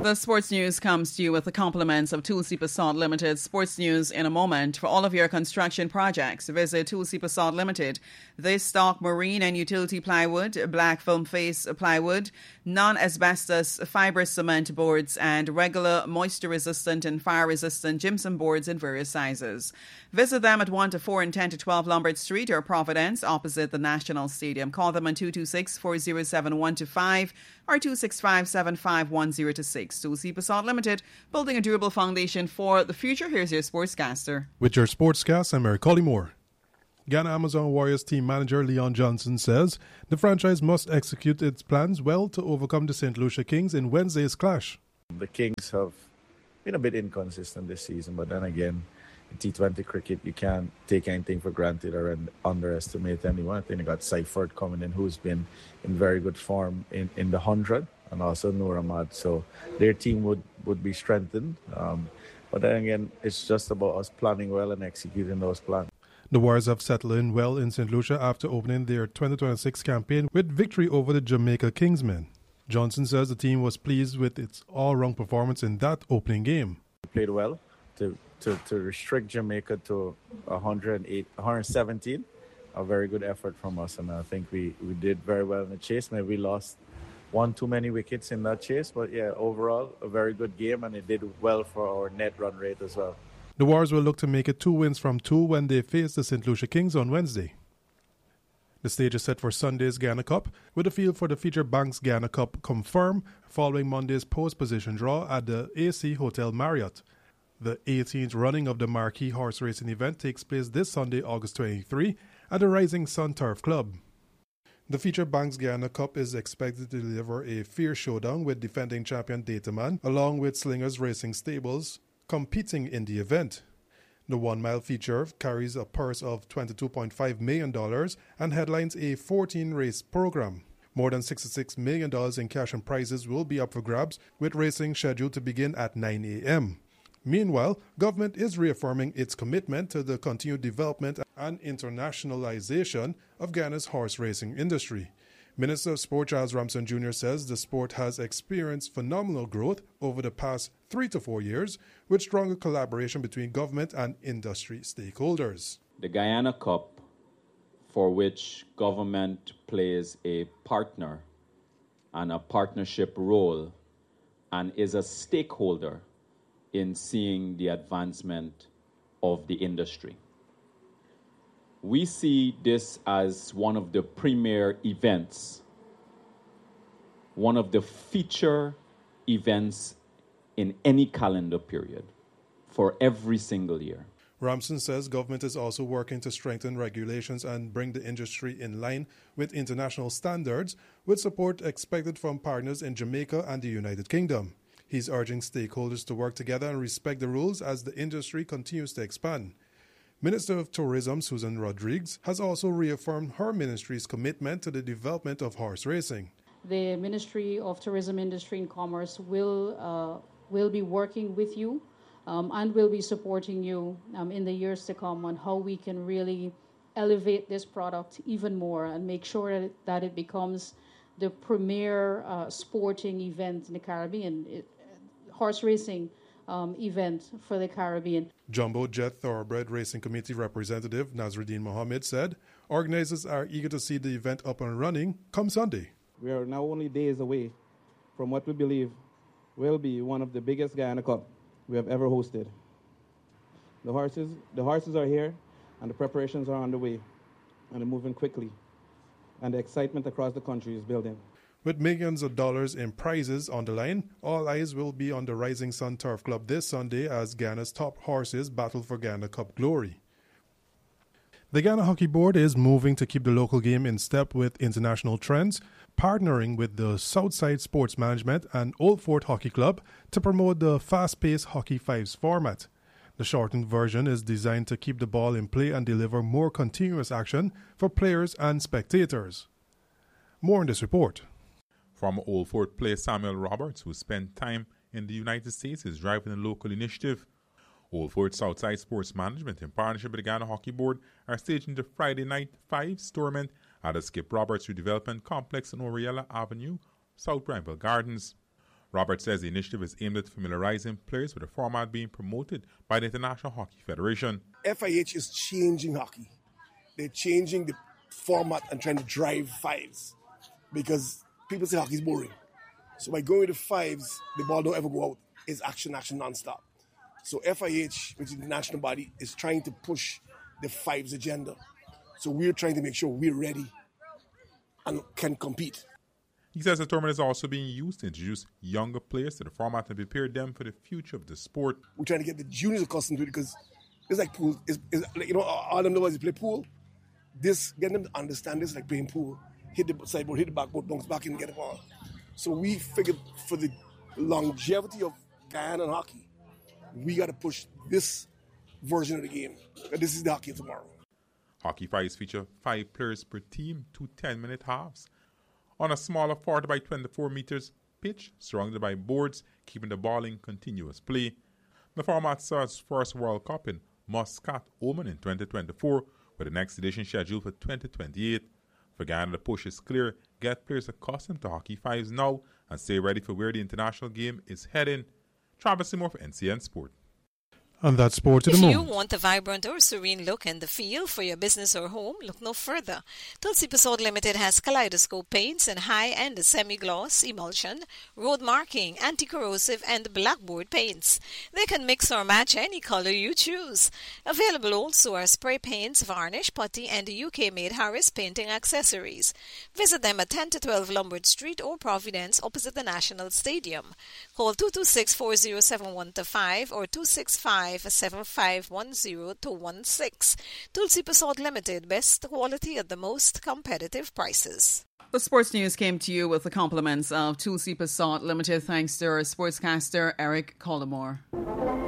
The sports news comes to you with the compliments of Tulsi Basalt Limited. Sports news in a moment. For all of your construction projects, visit Tulsi Basalt Limited. They stock marine and utility plywood, black film face plywood, non-asbestos fibrous cement boards, and regular moisture-resistant and fire-resistant gypsum boards in various sizes. Visit them at 1 to 4 and 10 to 12 Lombard Street or Providence, opposite the National Stadium. Call them on 226-407-125 or 265-751-026. Tulsi Basalt Limited, building a durable foundation for the future. Here's your sportscaster. With your sportscast, I'm Mary Collymore. Ghana Amazon Warriors team manager Leon Johnson says the franchise must execute its plans well to overcome the St. Lucia Kings in Wednesday's clash. The Kings have been a bit inconsistent this season, but then again, in T20 cricket, you can't take anything for granted or underestimate anyone. I think they got Seifert coming in, who's been in very good form in the 100, and also Noor Ahmad. So their team would be strengthened. But then again, it's just about us planning well and executing those plans. The Warriors have settled in well in St. Lucia after opening their 2026 campaign with victory over the Jamaica Kingsmen. Johnson says the team was pleased with its all-round performance in that opening game. We played well to restrict Jamaica to 117. A very good effort from us, and I think we did very well in the chase. Maybe we lost one too many wickets in that chase, but yeah, overall a very good game, and it did well for our net run rate as well. The Warriors will look to make it 2 wins from 2 when they face the St. Lucia Kings on Wednesday. The stage is set for Sunday's Ghana Cup, with the field for the featured Banks Ghana Cup confirmed following Monday's post-position draw at the AC Hotel Marriott. The 18th running of the marquee horse racing event takes place this Sunday, August 23, at the Rising Sun Turf Club. The featured Banks Ghana Cup is expected to deliver a fierce showdown with defending champion Dataman, along with Slingers Racing Stables, competing in the event. The 1 mile feature carries a purse of $22.5 million and headlines a 14-race program. More than $66 million in cash and prizes will be up for grabs, with racing scheduled to begin at 9 a.m. Meanwhile, government is reaffirming its commitment to the continued development and internationalization of Ghana's horse racing industry. Minister of Sport Charles Ramson Jr. says the sport has experienced phenomenal growth over the past 3 to 4 years, with stronger collaboration between government and industry stakeholders. The Guyana Cup, for which government plays a partner and a partnership role and is a stakeholder in seeing the advancement of the industry. We see this as one of the premier events, one of the feature events in any calendar period for every single year. Ramson says government is also working to strengthen regulations and bring the industry in line with international standards, with support expected from partners in Jamaica and the United Kingdom. He's urging stakeholders to work together and respect the rules as the industry continues to expand. Minister of Tourism Susan Rodriguez has also reaffirmed her ministry's commitment to the development of horse racing. The Ministry of Tourism, Industry and Commerce will be working with you and will be supporting you in the years to come on how we can really elevate this product even more and make sure that it becomes the premier sporting event in the Caribbean, horse racing event for the Caribbean. Jumbo Jet Thoroughbred Racing Committee representative Nazruddin Mohammed said organizers are eager to see the event up and running come Sunday. We are now only days away from what we believe will be one of the biggest Guyana Cup we have ever hosted. The horses are here, and the preparations are underway, and they're moving quickly, and the excitement across the country is building. With millions of dollars in prizes on the line, all eyes will be on the Rising Sun Turf Club this Sunday as Ghana's top horses battle for Ghana Cup glory. The Ghana Hockey Board is moving to keep the local game in step with international trends, partnering with the Southside Sports Management and Old Fort Hockey Club to promote the fast-paced Hockey Fives format. The shortened version is designed to keep the ball in play and deliver more continuous action for players and spectators. More in this report. From Old Fort player Samuel Roberts, who spent time in the United States, is driving a local initiative. Old Fort Southside Sports Management, in partnership with the Ghana Hockey Board, are staging the Friday Night Fives tournament at the Skip Roberts Redevelopment Complex on Oriella Avenue, South Granville Gardens. Roberts says the initiative is aimed at familiarizing players with the format being promoted by the International Hockey Federation. FIH is changing hockey. They're changing the format and trying to drive fives because people say hockey is boring. So by going with the fives, the ball don't ever go out. It's action, non-stop. So FIH, which is the national body, is trying to push the fives agenda. So we're trying to make sure we're ready and can compete. He says the tournament is also being used to introduce younger players to the format and prepare them for the future of the sport. We're trying to get the juniors accustomed to it because it's like pool. It's like, all them know as you play pool. Getting them to understand this like playing pool. Hit the sideboard, hit the backboard, bounce back and get the ball. So we figured for the longevity of Guyana hockey, we got to push this version of the game. This is the hockey of tomorrow. Hockey fives feature 5 players per team, 2 10-minute halves. On a smaller 40 by 24 meters pitch, surrounded by boards, keeping the ball in continuous play. The format saw its first World Cup in Muscat, Oman in 2024, with the next edition scheduled for 2028. For Ghana, the push is clear. Get players accustomed to hockey fives now and stay ready for where the international game is heading. Travis Seymour for NCN Sport. And that's Sport to the If Moon. you want a vibrant or serene look and the feel for your business or home, look no further. Tulsi Pasod Limited has kaleidoscope paints and high-end semi-gloss, emulsion, road marking, anti-corrosive, and blackboard paints. They can mix or match any color you choose. Available also are spray paints, varnish, putty, and UK-made Harris painting accessories. Visit them at 10 to 12 Lombard Street or Providence opposite the National Stadium. Call 226-4071-5 or 265-7510-16. Tulsi Pasod Limited, best quality at the most competitive prices. The sports news came to you with the compliments of Tulsi Pasod Limited, thanks to our sportscaster Eric Collymore.